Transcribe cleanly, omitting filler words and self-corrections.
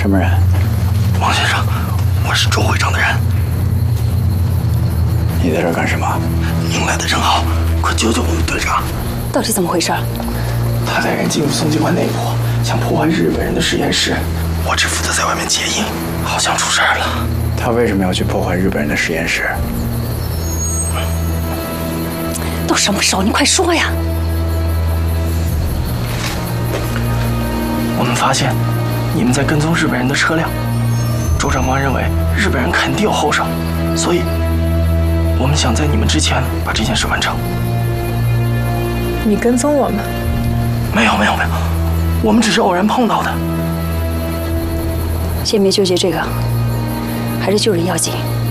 什么人？ 王先生，我是周会长的人。 你在这儿干什么？ 您来的正好，快救救我们队长！ 到底怎么回事？ 他带人进入松集团内部，想破坏日本人的实验室。我只负责在外面接应，好像出事儿了。 他为什么要去破坏日本人的实验室？ 都什么时候？你快说呀！ 我们发现你们在跟踪日本人的车辆，周长官认为日本人肯定有后手，所以我们想在你们之前把这件事完成。 你跟踪我们？ 没有，我们只是偶然碰到的。 先别纠结这个，还是救人要紧。